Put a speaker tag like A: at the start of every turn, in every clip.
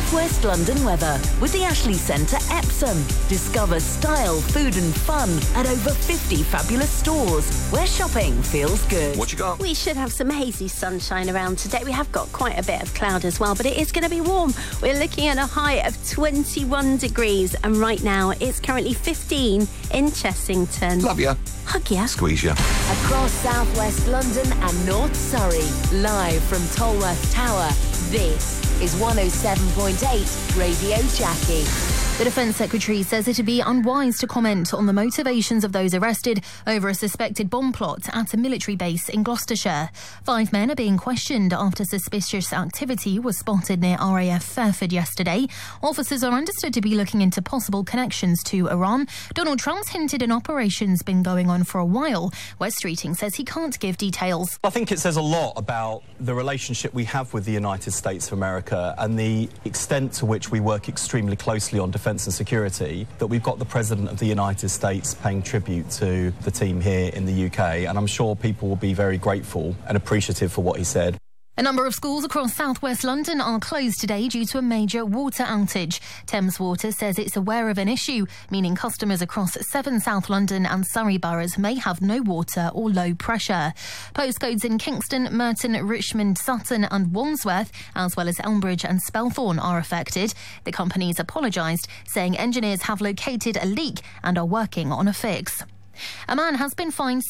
A: South West London weather with the Ashley Centre Epsom. Discover style, food and fun at over 50 fabulous stores where shopping feels good.
B: What you got?
C: We should have some hazy sunshine around today. We have got quite a bit of cloud as well, but it is going to be warm. We're looking at a high of 21 degrees, and right now it's currently 15 in Chessington.
B: Love ya.
C: Hug ya.
B: Squeeze ya.
A: Across South West London and North Surrey, live from Tolworth Tower, this is 107.8 Radio Jackie.
D: The Defence Secretary says it would be unwise to comment on the motivations of those arrested over a suspected bomb plot at a military base in Gloucestershire. 5 men are being questioned after suspicious activity was spotted near RAF Fairford yesterday. Officers are understood to be looking into possible connections to Iran. Donald Trump's hinted an operation's been going on for a while. Wes Streeting says he can't give details.
E: I think it says a lot about the relationship we have with the United States of America and the extent to which we work extremely closely on defence and security, that we've got the President of the United States paying tribute to the team here in the UK, and I'm sure people will be very grateful and appreciative for what he said.
D: A number of schools across South West London are closed today due to a major water outage. Thames Water says it's aware of an issue, meaning customers across 7 South London and Surrey boroughs may have no water or low pressure. Postcodes in Kingston, Merton, Richmond, Sutton and Wandsworth, as well as Elmbridge and Spelthorne, are affected. The companies apologised, saying engineers have located a leak and are working on a fix. A man has been fined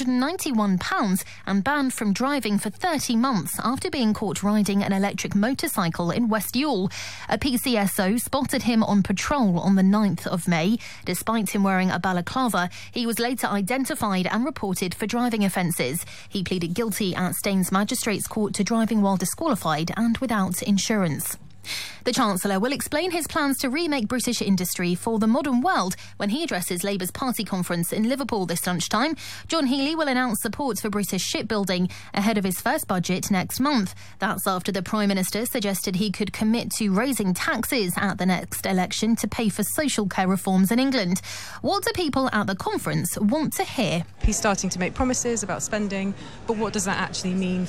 D: £691 and banned from driving for 30 months after being caught riding an electric motorcycle in West Ewell. A PCSO spotted him on patrol on the 9th of May. Despite him wearing a balaclava, he was later identified and reported for driving offences. He pleaded guilty at Staines Magistrates Court to driving while disqualified and without insurance. The Chancellor will explain his plans to remake British industry for the modern world when he addresses Labour's party conference in Liverpool this lunchtime. John Healey will announce support for British shipbuilding ahead of his first budget next month. That's after the Prime Minister suggested he could commit to raising taxes at the next election to pay for social care reforms in England. What do people at the conference want to hear?
F: He's starting to make promises about spending, but what does that actually mean